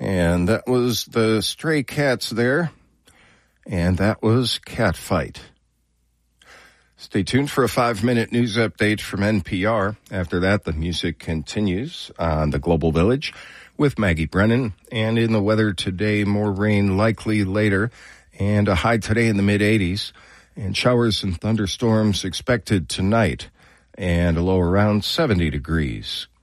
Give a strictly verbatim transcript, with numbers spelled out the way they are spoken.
And that was the Stray Cats there. And that was Catfight. Stay tuned for a five-minute news update from N P R. After that, the music continues on the Global Village with Maggie Brennan. And in the weather today, more rain likely later, and a high today in the mid-eighties. And showers and thunderstorms expected tonight, and a low around seventy degrees.